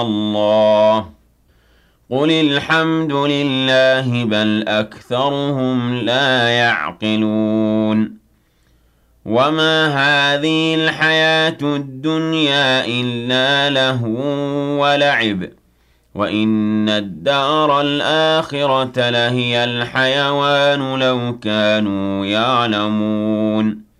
الله قل الحمد لله بل أكثرهم لا يعقلون وما هذه الحياة الدنيا إلا لهو ولعب وإن الدار الآخرة لهي الحيوان لو كانوا يعلمون